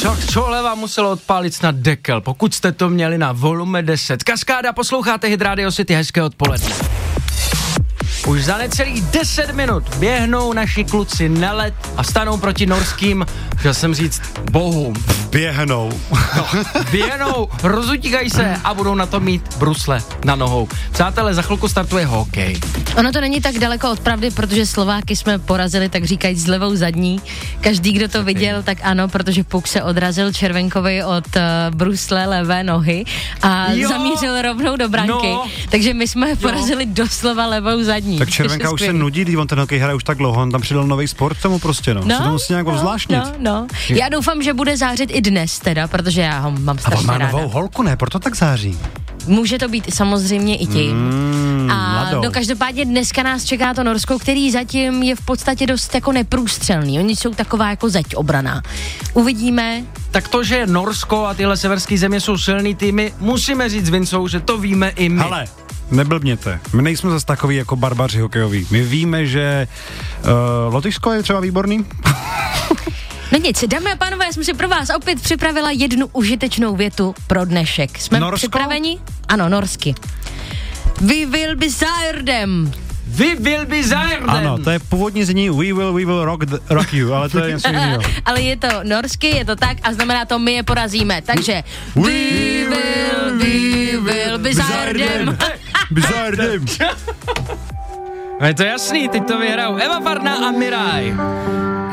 Co leva muselo odpálit snad dekel, pokud jste to měli na volume 10. Kaskáda, posloucháte Hit Radio City, hezké odpoledne. Už za necelých 10 minut běhnou naši kluci na led a stanou proti norským, chtěl jsem říct, bohům. Běhnou. No, běhnou, rozutíkají se a budou na to mít brusle na nohou. Přátelé, za chvilku startuje hokej. Ono to není tak daleko od pravdy, protože Slováky jsme porazili, tak říkají, s levou zadní. Každý, kdo to viděl, tak ano, protože puk se odrazil Červenkovi od brusle levé nohy a zamířil rovnou do branky. No. Takže my jsme porazili doslova levou zadní. Tak Červenka už se nudí, když on ten hokej hraje už tak dlouho, on tam přidal nový sport tomu prostě, no. Se to musí nějak zvláštnit. No. Já doufám, že bude zářit i dnes teda, protože já ho mám strašně ráda. A on má novou holku, ne? Proto tak září. Může to být samozřejmě i tím. No každopádně dneska nás čeká to Norsko, který zatím je v podstatě dost jako neprůstřelný. Oni jsou taková jako zeď obraná. Uvidíme. Tak to, že Norsko a tyhle severské země jsou silný týmy, musíme říct s Vincou, že to víme i my. Hele, neblbněte. My nejsme zase takový jako barbaři hokejoví. My víme, že Lotyšsko je třeba výborný. No nic, dámy a pánové, já jsem si pro vás opět připravila jednu užitečnou větu pro dnešek. Jsme připraveni? Ano, norsky. We will be them. We will be them. Ano, to je původní znění we will rock you, ale to je něco jiného. Ale je to norsky, je to tak a znamená to, my je porazíme. Takže we will be them. Je to jasný, teď to vyhrajou Eva Farná a Miraj.